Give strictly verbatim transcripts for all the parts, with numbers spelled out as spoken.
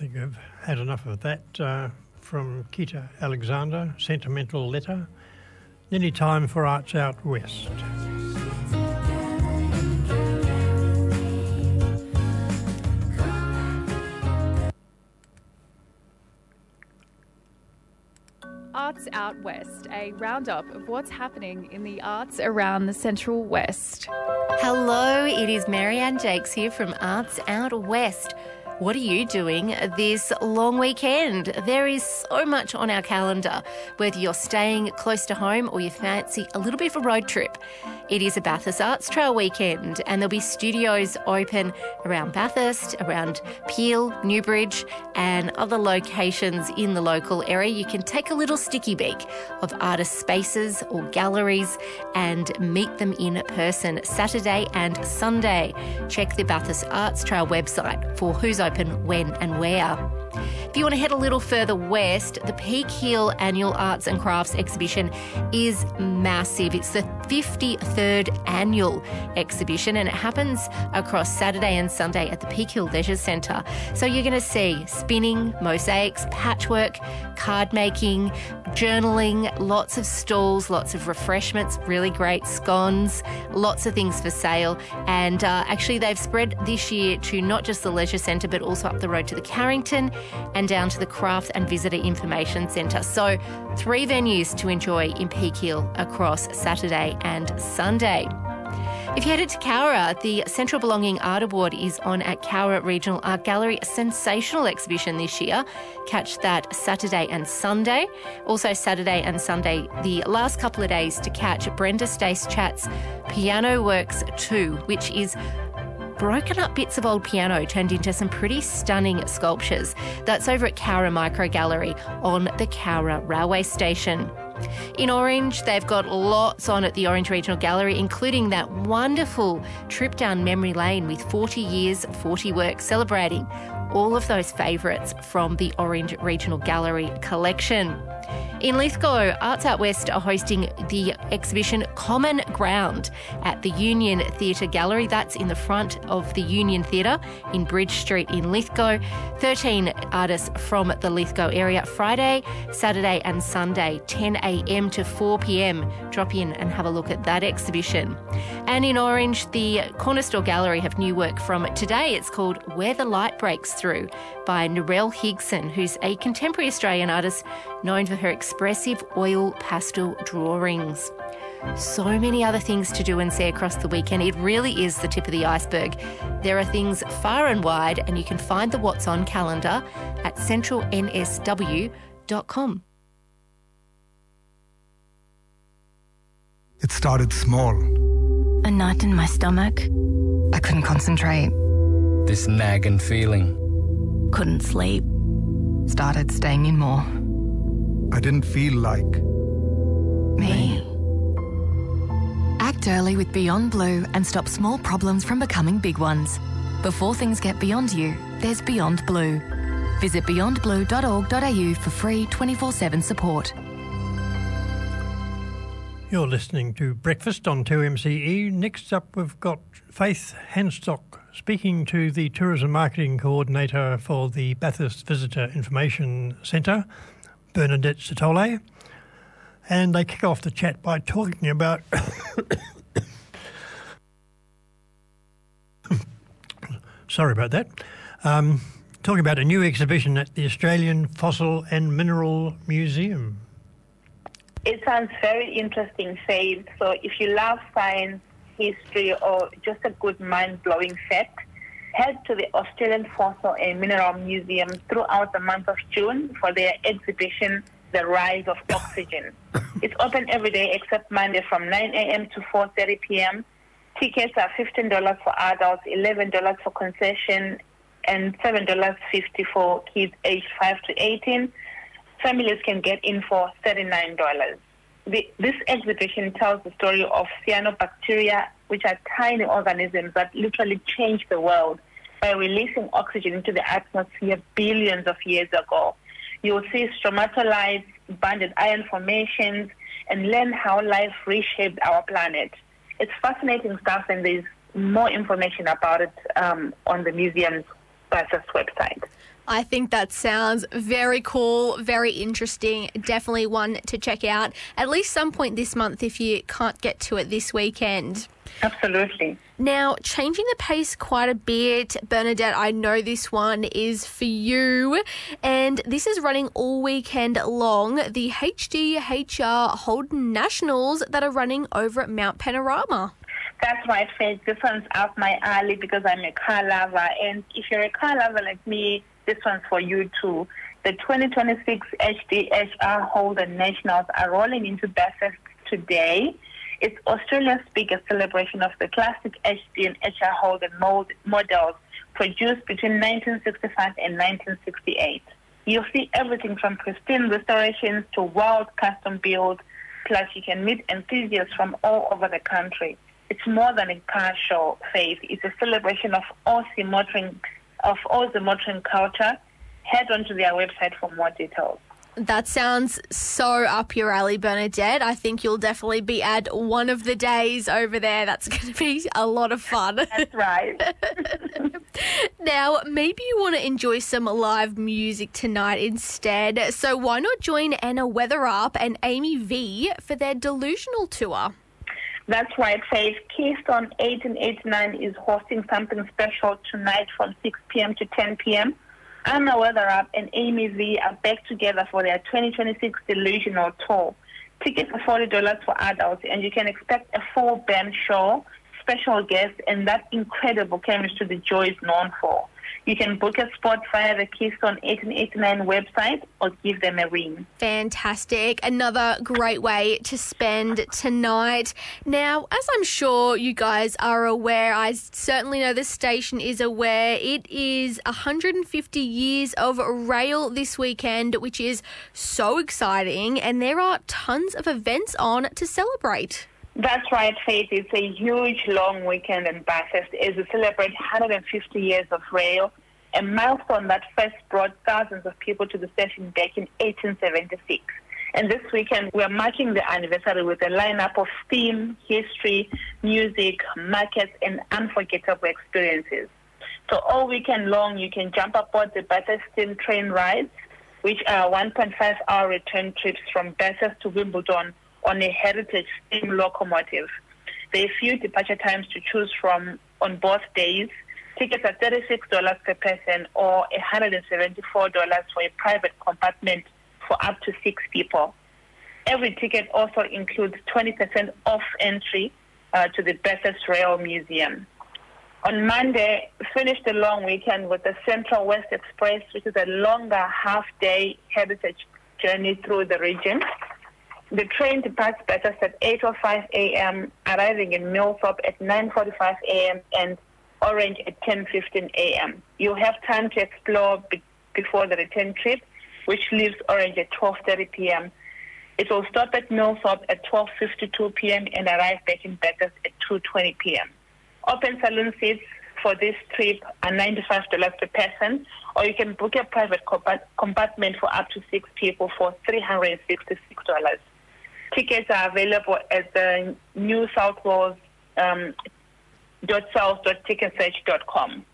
think I've had enough of that. Uh, from Kita Alexander, Sentimental Letter. Nearly time for Arts Out West. Arts Out West, a roundup of what's happening in the arts around the Central West. Hello, it is Marianne Jakes here from Arts Out West. What are you doing this long weekend? There is so much on our calendar, whether you're staying close to home or you fancy a little bit of a road trip. It is a Bathurst Arts Trail weekend and there'll be studios open around Bathurst, around Peel, Newbridge and other locations in the local area. You can take a little sticky beak of artist spaces or galleries and meet them in person Saturday and Sunday. Check the Bathurst Arts Trail website for who's open, when and where. If you want to head a little further west, the Peak Hill Annual Arts and Crafts Exhibition is massive. It's the fifty-third annual exhibition and it happens across Saturday and Sunday at the Peak Hill Leisure Centre. So you're going to see spinning, mosaics, patchwork, card making, journaling, lots of stalls, lots of refreshments, really great scones, lots of things for sale. And uh, actually they've spread this year to not just the Leisure Centre but also up the road to the Carrington and down to the Craft and Visitor Information Centre. So three venues to enjoy in Peak Hill across Saturday and Sunday. If you headed to Cowra, the Central Belonging Art Award is on at Cowra Regional Art Gallery, a sensational exhibition this year. Catch that Saturday and Sunday. Also Saturday and Sunday, the last couple of days to catch Brenda Stace Chat's Piano Works two, which is broken up bits of old piano turned into some pretty stunning sculptures. That's over at Cowra Micro Gallery on the Cowra Railway Station. In Orange, they've got lots on at the Orange Regional Gallery, including that wonderful trip down memory lane with forty years, forty works, celebrating all of those favourites from the Orange Regional Gallery collection. In Lithgow, Arts Out West are hosting the exhibition Common Ground at the Union Theatre Gallery. That's in the front of the Union Theatre in Bridge Street in Lithgow. thirteen artists from the Lithgow area, Friday, Saturday and Sunday, ten a.m. to four p.m. Drop in and have a look at that exhibition. And in Orange, the Corner Store Gallery have new work from today. It's called Where the Light Breaks Through by Narelle Higson, who's a contemporary Australian artist known for her expressive oil pastel drawings. So many other things to do and see across the weekend. It really is the tip of the iceberg. There are things far and wide and you can find the What's On calendar at central n s w dot com. It started small. A knot in my stomach. I couldn't concentrate. This nagging feeling. Couldn't sleep. Started staying in more. I didn't feel like Me. Act early with Beyond Blue and stop small problems from becoming big ones. Before things get beyond you, there's Beyond Blue. Visit beyond blue dot org dot a u for free twenty-four seven support. You're listening to Breakfast on two M C E. Next up, we've got Faith Hanstock speaking to the Tourism Marketing Coordinator for the Bathurst Visitor Information Centre, Bernadette Satole. And they kick off the chat by talking about sorry about that. Um, talking about a new exhibition at the Australian Fossil and Mineral Museum. It sounds very interesting, Faith. So if you love science, history, or just a good mind-blowing fact, head to the Australian Fossil and Mineral Museum throughout the month of June for their exhibition, The Rise of Oxygen. It's open every day except Monday from nine a.m. to four thirty p.m. Tickets are fifteen dollars for adults, eleven dollars for concession, and seven dollars fifty for kids aged five to eighteen. Families can get in for thirty-nine dollars. The, this exhibition tells the story of cyanobacteria, which are tiny organisms that literally changed the world by releasing oxygen into the atmosphere billions of years ago. You will see stromatolites, banded iron formations, and learn how life reshaped our planet. It's fascinating stuff, and there's more information about it um, on the museum's Bathurst website. I think that sounds very cool, very interesting. Definitely one to check out at least some point this month if you can't get to it this weekend. Absolutely. Now, changing the pace quite a bit, Bernadette, I know this one is for you, and this is running all weekend long, the H D H R Holden Nationals that are running over at Mount Panorama. That's right, Faith. This one's up my alley because I'm a car lover, and if you're a car lover like me, this one's for you too. The twenty twenty-six H D H R Holden Nationals are rolling into Bathurst today. It's Australia's biggest celebration of the classic H D and H R Holden mold models produced between nineteen sixty-five and nineteen sixty-eight. You'll see everything from pristine restorations to wild custom builds, plus you can meet enthusiasts from all over the country. It's more than a car show, Faith. It's a celebration of Aussie motoring, of Aussie motoring culture. Head on to their website for more details. That sounds so up your alley, Bernadette. I think you'll definitely be at one of the days over there. That's going to be a lot of fun. That's right. Now, maybe you want to enjoy some live music tonight instead. So why not join Anna Weatherup and Amy V for their Delusional tour? That's right, Faith. Keystone eighteen eighty-nine is hosting something special tonight from six p.m. to ten p.m. Anna Weatherup and Amy V are back together for their twenty twenty-six Delusional tour. Tickets are forty dollars for adults, and you can expect a full band show, special guests, and that incredible chemistry the Joy is known for. You can book a spot via the Keystone eighteen eighty-nine website or give them a ring. Fantastic. Another great way to spend tonight. Now, as I'm sure you guys are aware, I certainly know the station is aware, it is one hundred fifty years of rail this weekend, which is so exciting, and there are tons of events on to celebrate. That's right, Faith. It's a huge, long weekend in Bathurst as we celebrate one hundred fifty years of rail, a milestone that first brought thousands of people to the station back in eighteen seventy-six. And this weekend, we're marking the anniversary with a lineup of theme, history, music, markets, and unforgettable experiences. So all weekend long, you can jump aboard the Bathurst Steam train rides, which are one point five hour return trips from Bathurst to Wimbledon on a heritage steam locomotive. There are few departure times to choose from on both days. Tickets are thirty-six dollars per person or one hundred seventy-four dollars for a private compartment for up to six people. Every ticket also includes twenty percent off entry uh, to the Bathurst Rail Museum. On Monday, finish the long weekend with the Central West Express, which is a longer half-day heritage journey through the region. The train departs Bathurst at eight oh five a.m., arriving in Millthorpe at nine forty-five a.m. and Orange at ten fifteen a.m. You have time to explore be- before the return trip, which leaves Orange at twelve thirty p.m. It will stop at Millthorpe at twelve fifty-two p.m. and arrive back in Bathurst at two twenty p.m. Open saloon seats for this trip are ninety-five dollars per person, or you can book a private compa- compartment for up to six people for three hundred sixty-six dollars. Tickets are available at the New South Wales um, dot south dot ticket search dot com.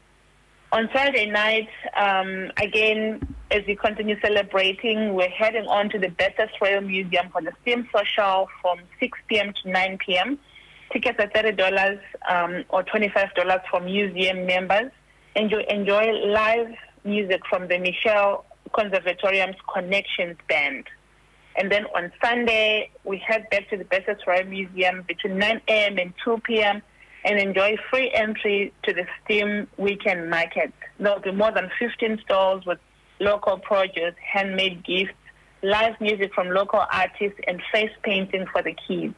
On Saturday night, um, again, as we continue celebrating, we're heading on to the Bathurst Rail Museum for the Steam Social from six p.m. to nine p.m. Tickets are thirty dollars um, or twenty-five dollars for museum members. And you enjoy live music from the Michelle Conservatorium's Connections Band. And then on Sunday, we head back to the Bathurst Rail Museum between nine a.m. and two p.m. and enjoy free entry to the Steam Weekend Market. There will be more than fifteen stalls with local produce, handmade gifts, live music from local artists, and face painting for the kids.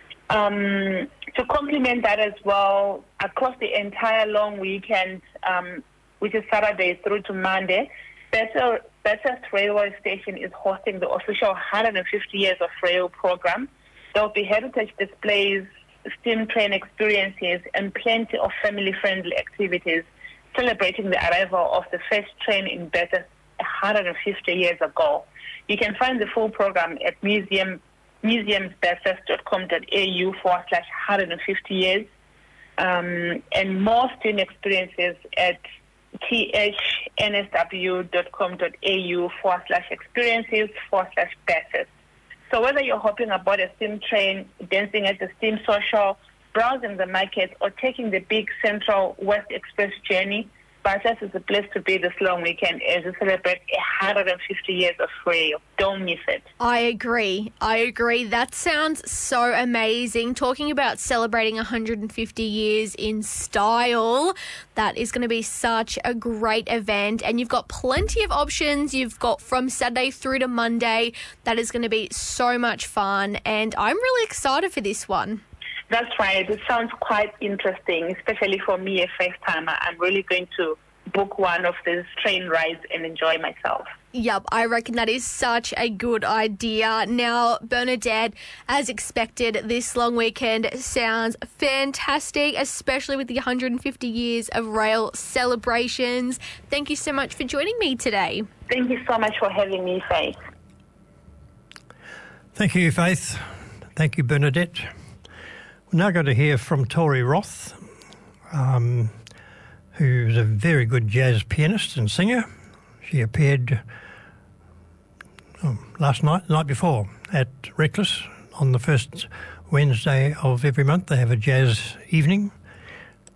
Um, to complement that as well, across the entire long weekend, um, which is Saturday through to Monday, Bathurst, Bathurst Railway Station is hosting the official one hundred fifty years of rail program. There will be heritage displays, steam train experiences, and plenty of family-friendly activities celebrating the arrival of the first train in Bathurst one hundred fifty years ago. You can find the full program at museum museums bathurst dot com dot a u forward slash one hundred fifty years, um, and more steam experiences at thnsw.com.au forward slash experiences forward slash Bathurst. So whether you're hopping aboard a steam train, dancing at the steam social, browsing the market, or taking the big Central West Express journey, Bathurst is the place to be this long weekend as we celebrate one hundred fifty years of rail. Don't miss it. I agree. I agree. That sounds so amazing. Talking about celebrating one hundred fifty years in style, that is going to be such a great event. And you've got plenty of options. You've got from Saturday through to Monday. That is going to be so much fun. And I'm really excited for this one. That's right. It sounds quite interesting, especially for me, a first timer. I'm really going to book one of these train rides and enjoy myself. Yep, I reckon that is such a good idea. Now, Bernadette, as expected, this long weekend sounds fantastic, especially with the one hundred fifty years of rail celebrations. Thank you so much for joining me today. Thank you so much for having me, Faith. Thank you, Faith. Thank you, Bernadette. We're now going to hear from Tori Roth, um, who's a very good jazz pianist and singer. She appeared oh, last night, the night before, at Reckless on the first Wednesday of every month. They have a jazz evening.